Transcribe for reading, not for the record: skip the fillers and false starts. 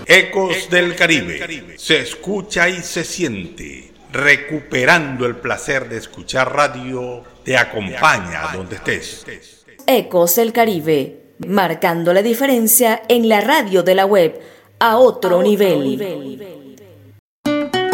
Ecos del Caribe. Se escucha y se siente. Recuperando el placer de escuchar radio, te acompaña donde estés. Ecos del Caribe, marcando la diferencia en la radio de la web a otro nivel.